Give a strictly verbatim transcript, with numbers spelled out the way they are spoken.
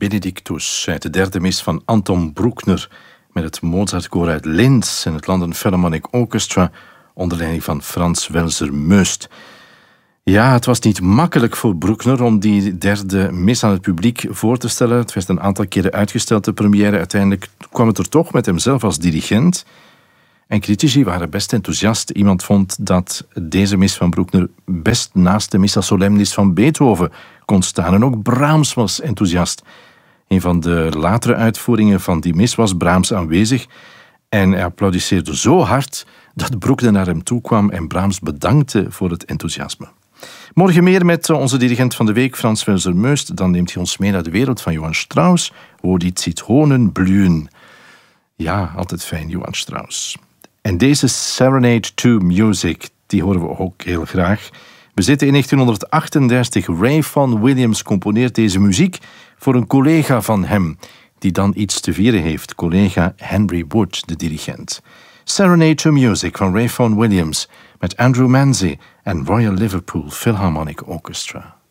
Benedictus uit de derde mis van Anton Bruckner met het Mozartkoor uit Linz en het London Philharmonic Orchestra onder leiding van Franz Welser Möst. Ja, het was niet makkelijk voor Bruckner om die derde mis aan het publiek voor te stellen. Het werd een aantal keren uitgesteld, de première. Uiteindelijk kwam het er toch met hemzelf als dirigent. En critici waren best enthousiast. Iemand vond dat deze mis van Bruckner best naast de Missa Solemnis van Beethoven kon staan. En ook Brahms was enthousiast. Een van de latere uitvoeringen van die mis was Brahms aanwezig. En hij applaudisseerde zo hard dat Bruckner naar hem toe kwam en Brahms bedankte voor het enthousiasme. Morgen meer met onze dirigent van de week, Franz Welser Möst. Dan neemt hij ons mee naar de wereld van Johann Strauss, waar die citronen blühen. Ja, altijd fijn, Johann Strauss. En deze Serenade to Music, die horen we ook heel graag. We zitten in negentien achtendertig. Ray Vaughan Williams componeert deze muziek voor een collega van hem, die dan iets te vieren heeft. Collega Henry Wood, de dirigent. Serenade to Music van Ray Vaughan Williams met Andrew Manze en Royal Liverpool Philharmonic Orchestra.